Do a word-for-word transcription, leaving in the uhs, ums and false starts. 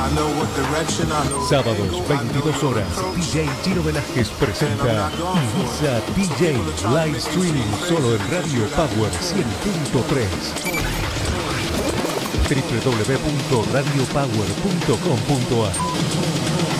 Sábados, veintidós horas, D J Gino Velázquez presenta Ibiza D J Live Streaming solo en Radio Power cien punto tres. doble u doble u doble u punto radio power punto com punto a r